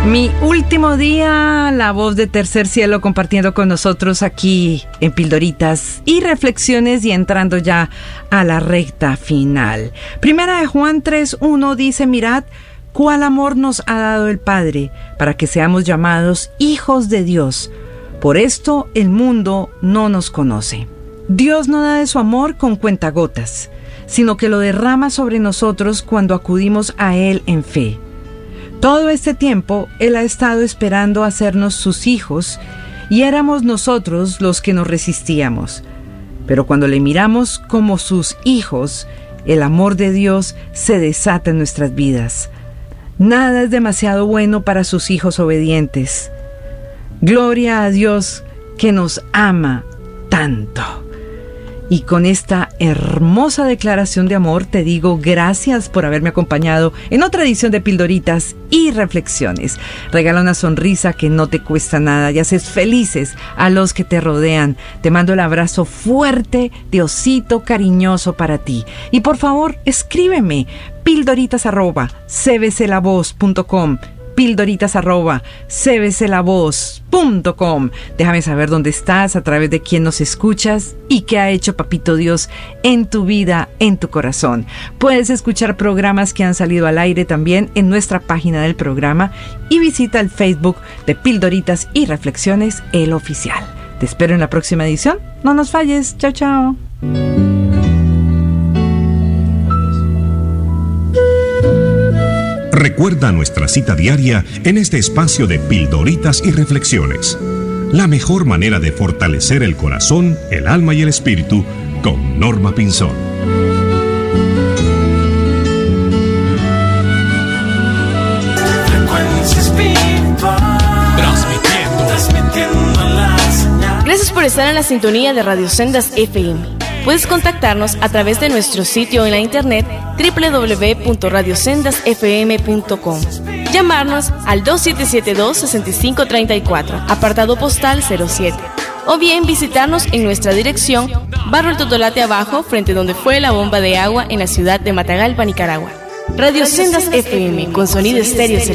Mi último día, la voz de Tercer Cielo compartiendo con nosotros aquí en Pildoritas y Reflexiones y entrando ya a la recta final. Primera de Juan 3:1 dice: mirad cuál amor nos ha dado el Padre para que seamos llamados hijos de Dios. Por esto el mundo no nos conoce. Dios no da de su amor con cuentagotas, sino que lo derrama sobre nosotros cuando acudimos a Él en fe. Todo este tiempo Él ha estado esperando hacernos sus hijos y éramos nosotros los que nos resistíamos. Pero cuando le miramos como sus hijos, el amor de Dios se desata en nuestras vidas. Nada es demasiado bueno para sus hijos obedientes. Gloria a Dios que nos ama tanto. Y con esta hermosa declaración de amor te digo gracias por haberme acompañado en otra edición de Pildoritas y Reflexiones. Regala una sonrisa que no te cuesta nada y haces felices a los que te rodean. Te mando el abrazo fuerte de osito cariñoso para ti. Y por favor, escríbeme pildoritas@cbclavoz.com, pildoritas@cbclavoz.com. Déjame saber dónde estás, a través de quién nos escuchas y qué ha hecho Papito Dios en tu vida, en tu corazón. Puedes escuchar programas que han salido al aire también en nuestra página del programa y visita el Facebook de Pildoritas y Reflexiones, el oficial. Te espero en la próxima edición. No nos falles. Chao, chao. Recuerda nuestra cita diaria en este espacio de Pildoritas y Reflexiones. La mejor manera de fortalecer el corazón, el alma y el espíritu con Norma Pinzón. Gracias por estar en la sintonía de Radio Sendas FM. Puedes contactarnos a través de nuestro sitio en la internet www.radiosendasfm.com. Llamarnos al 2772-6534, apartado postal 07. O bien visitarnos en nuestra dirección, Barrio El Totolate Abajo, frente donde fue la bomba de agua en la ciudad de Matagalpa, Nicaragua. Radio Sendas FM, con sonido estéreo.